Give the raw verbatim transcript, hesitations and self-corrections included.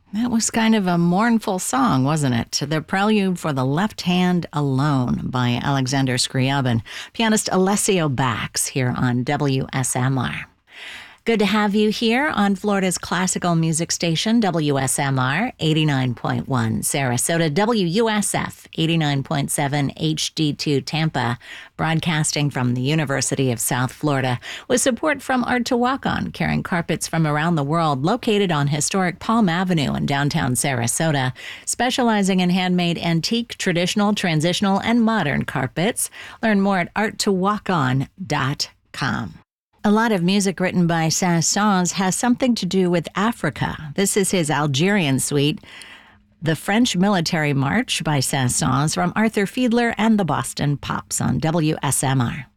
That was kind of a mournful song, wasn't it? The Prelude for the Left Hand Alone by Alexander Scriabin. Pianist Alessio Bax here on W S M R. Good to have you here on Florida's classical music station, W S M R eighty-nine point one Sarasota, W U S F eighty-nine point seven H D two Tampa, broadcasting from the University of South Florida, with support from Art to Walk On, carrying carpets from around the world, located on historic Palm Avenue in downtown Sarasota, specializing in handmade antique, traditional, transitional, and modern carpets. Learn more at art to walk on dot com. A lot of music written by Saint-Saëns has something to do with Africa. This is his Algerian suite, The French Military March by Saint-Saëns, from Arthur Fiedler and the Boston Pops on W S M R.